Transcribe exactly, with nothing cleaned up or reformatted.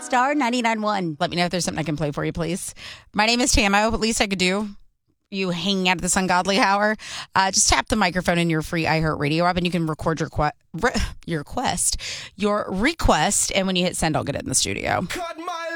star ninety-nine point one. Let me know if there's something I can play for you, please. My name is Tamo. At least I could do. You hanging out at this ungodly hour. Uh, just tap the microphone in your free iHeartRadio app and you can record your que- re- your request, your request, and when you hit send, I'll get it in the studio. Cut my